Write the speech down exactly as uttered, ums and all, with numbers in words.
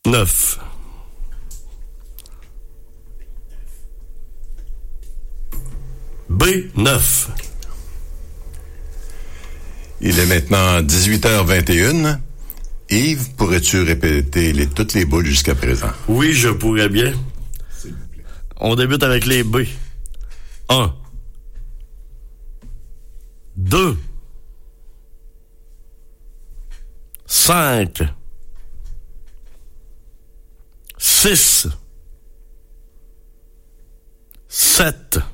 neuf. B neuf. Il est maintenant dix-huit heures vingt et une. Yves, pourrais-tu répéter les, toutes les boules jusqu'à présent? Oui, je pourrais bien. S'il vous plaît. On débute avec les B. un. deux. cinq. six. sept.